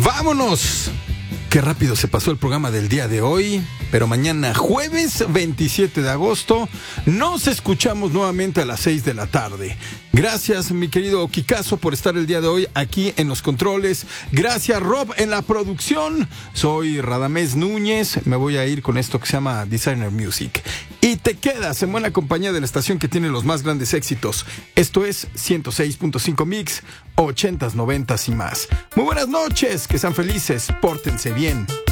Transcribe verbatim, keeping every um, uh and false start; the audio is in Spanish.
¡Vámonos! Qué rápido se pasó el programa del día de hoy, pero mañana jueves veintisiete de agosto nos escuchamos nuevamente a las seis de la tarde. Gracias, mi querido Kikazo, por estar el día de hoy aquí en los controles. Gracias, Rob, en la producción. Soy Radamés Núñez. Me voy a ir con esto que se llama Designer Music. Y te quedas en buena compañía de la estación que tiene los más grandes éxitos. Esto es ciento seis punto cinco Mix, ochentas, noventas y más. Muy buenas noches, que sean felices, pórtense bien.